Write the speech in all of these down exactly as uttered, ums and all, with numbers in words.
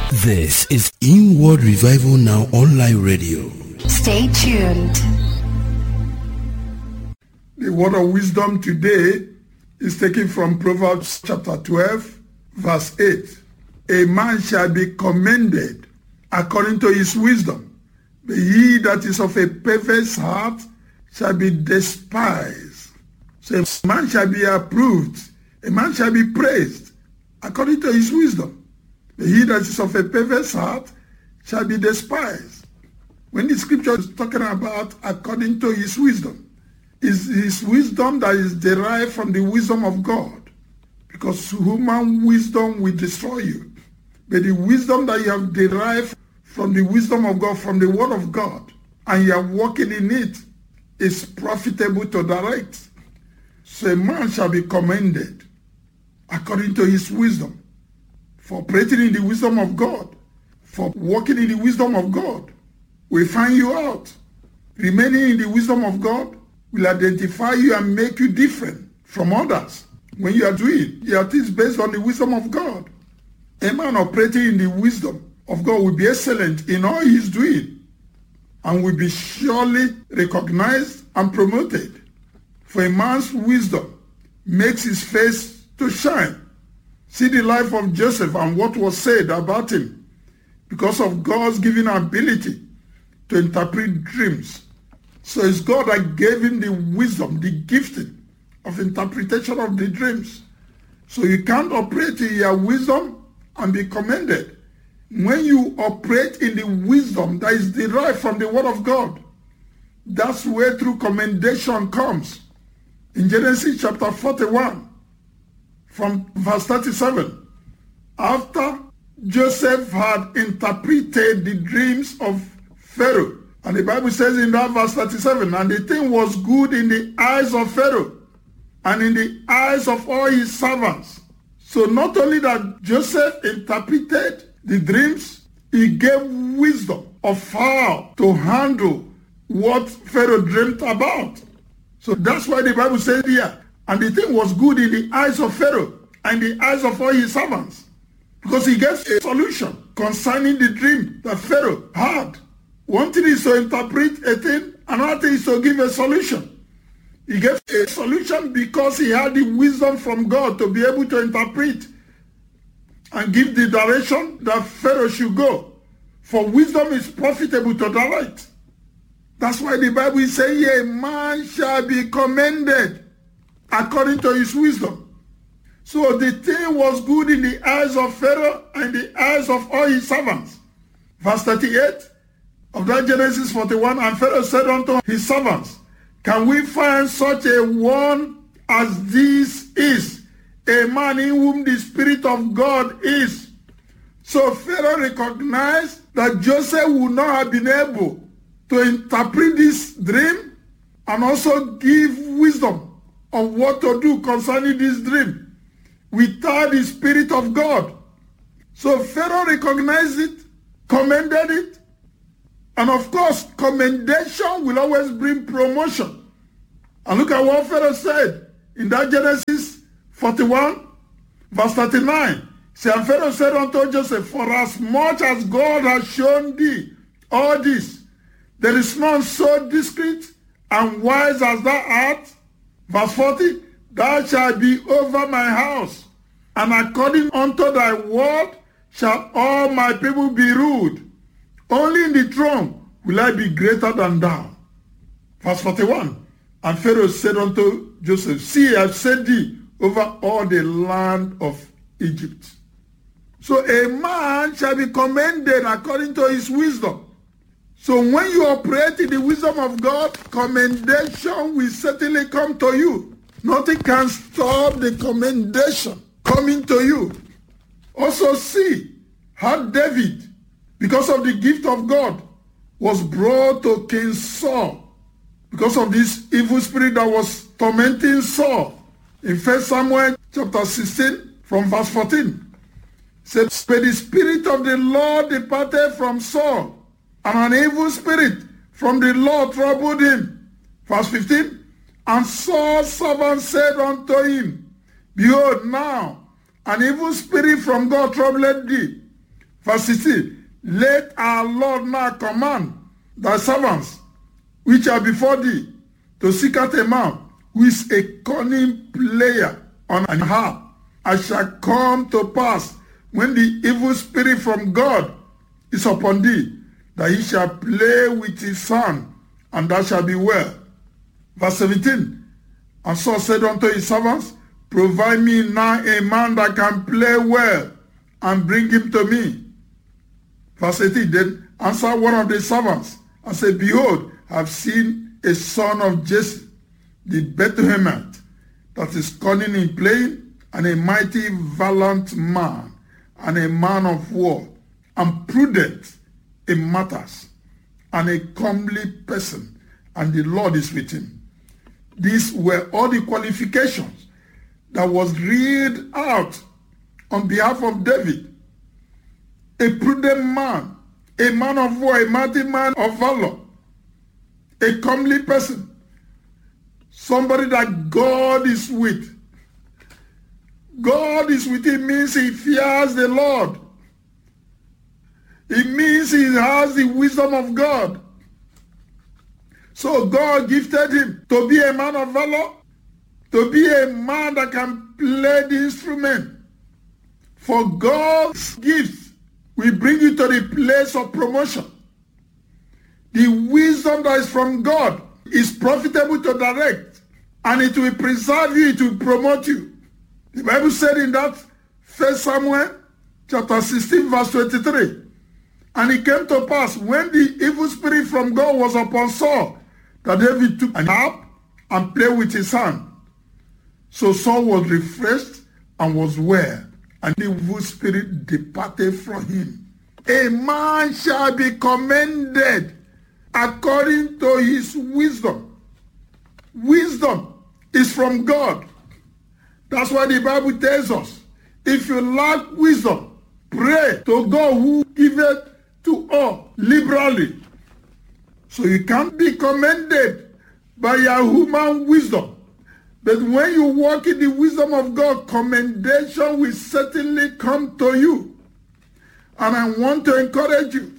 This is Inward Revival Now Online Radio. Stay tuned. The word of wisdom today is taken from Proverbs chapter twelve, verse eight. A man shall be commended according to his wisdom, but he that is of a perverse heart shall be despised. So a man shall be approved, a man shall be praised according to his wisdom. But he that is of a perverse heart shall be despised. When the scripture is talking about according to his wisdom, is his wisdom that is derived from the wisdom of God. Because human wisdom will destroy you. But the wisdom that you have derived from the wisdom of God, from the word of God, and you are walking in it, is profitable to direct. So a man shall be commended according to his wisdom, for operating in the wisdom of God, for walking in the wisdom of God. We find you out. Remaining in the wisdom of God will identify you and make you different from others. When you are doing your things based on the wisdom of God, a man operating in the wisdom of God will be excellent in all he is doing and will be surely recognized and promoted. For a man's wisdom makes his face to shine. See the life of Joseph and what was said about him because of God's given ability to interpret dreams. So it's God that gave him the wisdom, the gifting of interpretation of the dreams. So you can't operate in your wisdom and be commended. When you operate in the wisdom that is derived from the word of God, that's where true commendation comes. In Genesis chapter forty-one, from verse thirty-seven, after Joseph had interpreted the dreams of Pharaoh, and the Bible says in that verse thirty-seven, and the thing was good in the eyes of Pharaoh and in the eyes of all his servants. So not only that Joseph interpreted the dreams, he gave wisdom of how to handle what Pharaoh dreamt about. So that's why the Bible says here, and the thing was good in the eyes of Pharaoh and the eyes of all his servants. Because he gets a solution concerning the dream that Pharaoh had. One thing is to interpret a thing, another thing is to give a solution. He gave a solution because he had the wisdom from God to be able to interpret and give the direction that Pharaoh should go. For wisdom is profitable to direct. That's why the Bible is saying, a man shall be commended according to his wisdom. So the thing was good in the eyes of Pharaoh and the eyes of all his servants. Verse thirty-eight of that Genesis forty-one, and Pharaoh said unto his servants, can we find such a one as this is, a man in whom the Spirit of God is? So Pharaoh recognized that Joseph would not have been able to interpret this dream and also give wisdom of what to do concerning this dream without the Spirit of God. So Pharaoh recognized it, commended it, and of course, commendation will always bring promotion. And look at what Pharaoh said in that Genesis forty-one, verse thirty-nine. See, and Pharaoh said unto Joseph, for as much as God has shown thee all this, there is none so discreet and wise as thou art. Verse forty, thou shalt be over my house, and according unto thy word shall all my people be ruled. Only in the throne will I be greater than thou. Verse forty-one, and Pharaoh said unto Joseph, see, I have set thee over all the land of Egypt. So a man shall be commended according to his wisdom. So when you operate in the wisdom of God, commendation will certainly come to you. Nothing can stop the commendation coming to you. Also see how David, because of the gift of God, was brought to King Saul because of this evil spirit that was tormenting Saul. In First Samuel chapter sixteen from verse fourteen, it says, but the Spirit of the Lord departed from Saul, and an evil spirit from the Lord troubled him. Verse fifteen, and Saul's servant said unto him, behold, now an evil spirit from God troubled thee. Verse sixteen, let our Lord now command thy servants, which are before thee, to seek out a man who is a cunning player on an harp. And shall come to pass, when the evil spirit from God is upon thee, that he shall play with his son, and that shall be well. Verse seventeen, and Saul said unto his servants, provide me now a man that can play well, and bring him to me. Verse eighteen, then answered one of the servants, and said, behold, I have seen a son of Jesse, the Bethlehemite, that is cunning in playing, and a mighty valiant man, and a man of war, and prudent in matters, and a comely person, and the Lord is with him. These were all the qualifications that was read out on behalf of David. A prudent man, a man of war, a mighty man of valor, a comely person, somebody that God is with. God is with him means he fears the Lord. It means he has the wisdom of God. So God gifted him to be a man of valor, to be a man that can play the instrument. For God's gifts will bring you to the place of promotion. The wisdom that is from God is profitable to direct, and it will preserve you, it will promote you. The Bible said in that First Samuel chapter sixteen verse twenty-three, and it came to pass when the evil spirit from God was upon Saul, that David took an harp and played with his hand. So Saul was refreshed and was well, and the evil spirit departed from him. A man shall be commended according to his wisdom. Wisdom is from God. That's why the Bible tells us, if you lack wisdom, pray to God who giveth to all liberally. So you can't be commended by your human wisdom. But when you walk in the wisdom of God, commendation will certainly come to you. And I want to encourage you.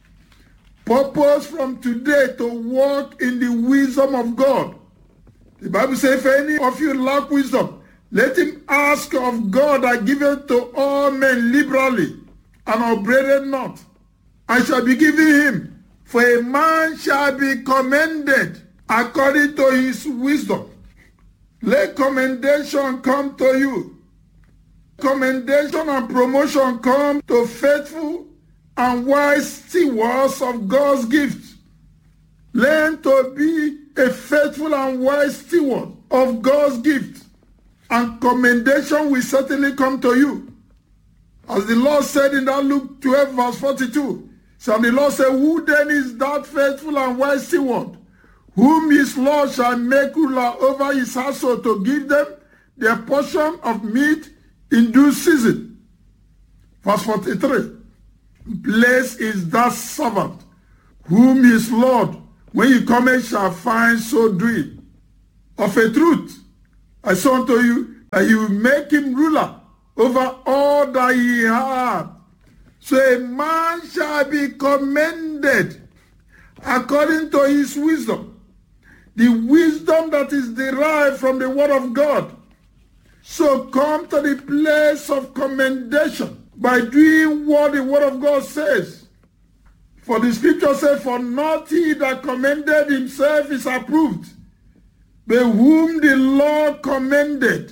Purpose from today to walk in the wisdom of God. The Bible says, if any of you lack wisdom, let him ask of God that giveth to all men liberally, and upbraideth not, and shall be given him. For a man shall be commended according to his wisdom. Let commendation come to you. Commendation and promotion come to faithful and wise stewards of God's gift. Learn to be a faithful and wise steward of God's gift, and commendation will certainly come to you. As the Lord said in that Luke twelve verse forty-two, so the Lord said, who then is that faithful and wise steward, whom his Lord shall make ruler over his household, to give them their portion of meat in due season? Verse forty-three, blessed is that servant whom his Lord, when he cometh, shall find so doing. Of a truth, I say unto you, that he will make him ruler over all that he had. So a man shall be commended according to his wisdom, the wisdom that is derived from the word of God. So come to the place of commendation by doing what the word of God says. For the scripture says, for not he that commended himself is approved, but whom the Lord commended.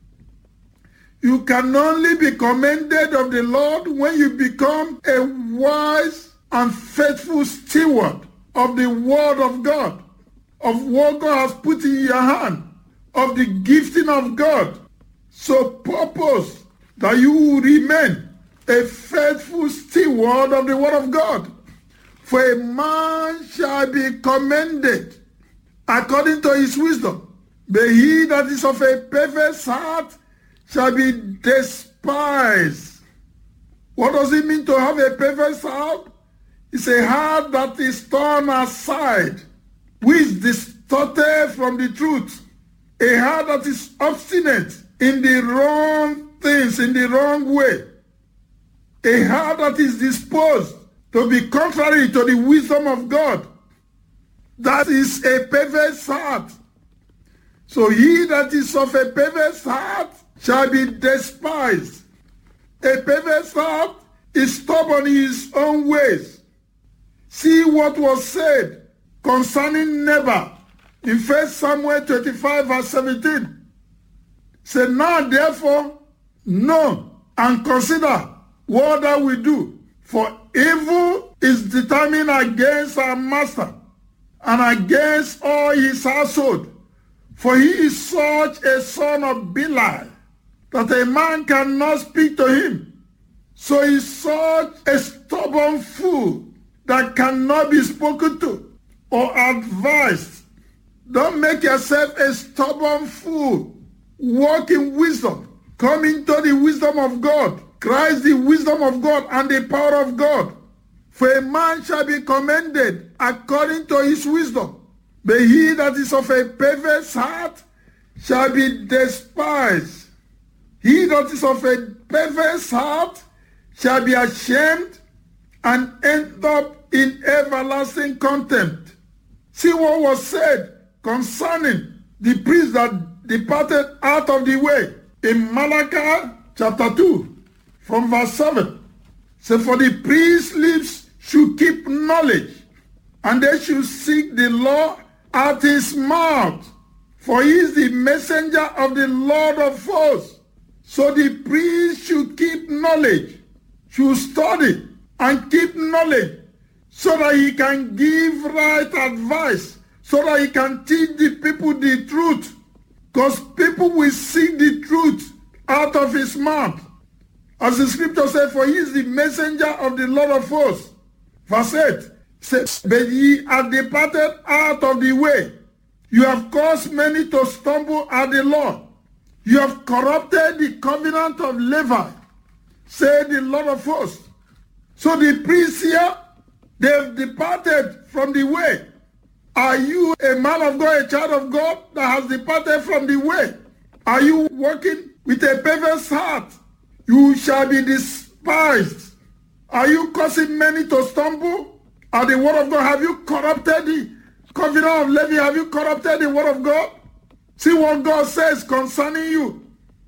You can only be commended of the Lord when you become a wise and faithful steward of the word of God, of what God has put in your hand, of the gifting of God. So purpose that you will remain a faithful steward of the word of God. For a man shall be commended according to his wisdom, but he that is of a perverse heart shall be despised. What does it mean to have a perverse heart? It's a heart that is turned aside, which distorted from the truth. A heart that is obstinate in the wrong things, in the wrong way. A heart that is disposed to be contrary to the wisdom of God, that is a perverse heart. So he that is of a perverse heart shall be despised. A perverse heart is stubborn in his own ways. See what was said concerning Nebat in First Samuel twenty-five verse seventeen. Say, now therefore know and consider what thou wilt do, for evil is determined against our master and against all his household. For he is such a son of Belial that a man cannot speak to him. So he is such a stubborn fool that cannot be spoken to or advised. Don't make yourself a stubborn fool. Walk in wisdom. Come into the wisdom of God. Christ, the wisdom of God and the power of God. For a man shall be commended according to his wisdom. But he that is of a perverse heart shall be despised. He that is of a perverse heart shall be ashamed and end up in everlasting contempt. See what was said concerning the priest that departed out of the way in Malachi chapter two from verse seven. So for the priest's lips should keep knowledge, and they should seek the law at his mouth, for he is the messenger of the Lord of hosts. So the priest should keep knowledge, should study and keep knowledge, so that he can give right advice, so that he can teach the people the truth, because people will seek the truth out of his mouth. As the scripture says, for he is the messenger of the Lord of hosts. Verse eight says, but ye are departed out of the way. You have caused many to stumble at the law. You have corrupted the covenant of Levi, said the Lord of hosts. So the priests here, they have departed from the way. Are you a man of God, a child of God that has departed from the way? Are you walking with a perverse heart? You shall be despised. Are you causing many to stumble at the word of God? Have you corrupted the covenant of Levi? Have you corrupted the word of God? See what God says concerning you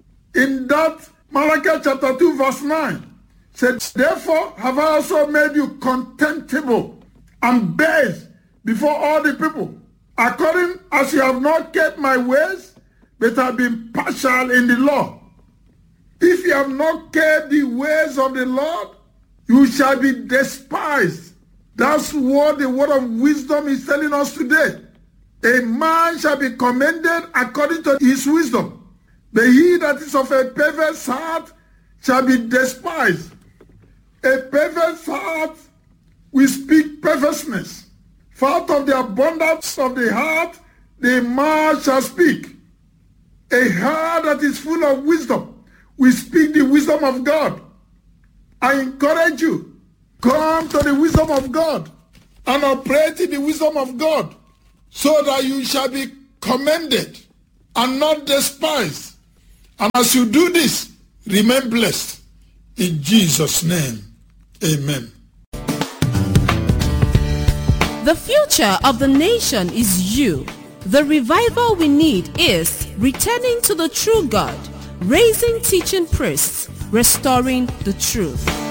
in that Malachi chapter two verse nine. Said, therefore have I also made you contemptible and base before all the people, according as you have not kept my ways, but have been partial in the law. If you have not kept the ways of the Lord, you shall be despised. That's what the word of wisdom is telling us today. A man shall be commended according to his wisdom, but he that is of a perverse heart shall be despised. A perverse heart will speak perverseness. For out of the abundance of the heart, the mouth shall speak. A heart that is full of wisdom will speak the wisdom of God. I encourage you, come to the wisdom of God and operate in the wisdom of God, so that you shall be commended and not despised. And as you do this, remain blessed. In Jesus' name, amen. The future of the nation is you. The revival we need is returning to the true God, raising teaching priests, restoring the truth.